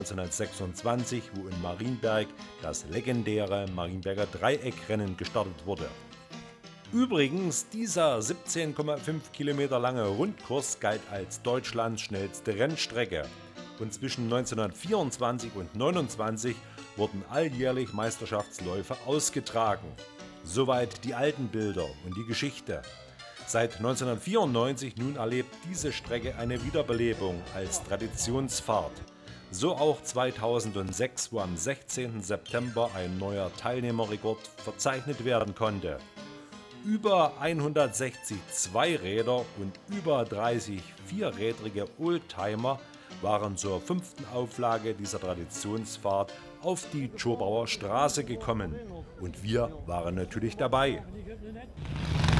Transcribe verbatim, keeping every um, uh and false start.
neunzehnhundertsechsundzwanzig, wo in Marienberg das legendäre Marienberger Dreieckrennen gestartet wurde. Übrigens, dieser siebzehn Komma fünf Kilometer lange Rundkurs galt als Deutschlands schnellste Rennstrecke. Und zwischen neunzehnhundertvierundzwanzig und neunundzwanzig wurden alljährlich Meisterschaftsläufe ausgetragen. Soweit die alten Bilder und die Geschichte. Seit neunzehnhundertvierundneunzig nun erlebt diese Strecke eine Wiederbelebung als Traditionsfahrt. So auch zweitausendsechs, wo am sechzehnten September ein neuer Teilnehmerrekord verzeichnet werden konnte. Über hundertsechzig Zweiräder und über dreißig vierrädrige Oldtimer waren zur fünften Auflage dieser Traditionsfahrt auf die Zschopauer Straße gekommen. Und wir waren natürlich dabei.